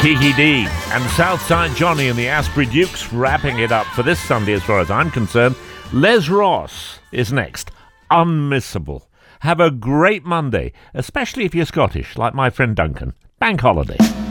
Kiki D and Southside Johnny and the Asprey Dukes wrapping it up for this Sunday as far as I'm concerned. Les Ross is next. Unmissable. Have a great Monday, especially if you're Scottish, like my friend Duncan. Bank holiday.